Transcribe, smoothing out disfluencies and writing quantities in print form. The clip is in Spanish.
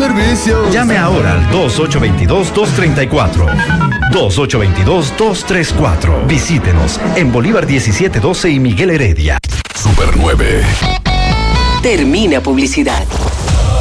servicio. Llame ahora al 2822-234. 2822-234. Visítenos en Bolívar 1712 y Miguel Heredia. Super 9. Termina publicidad.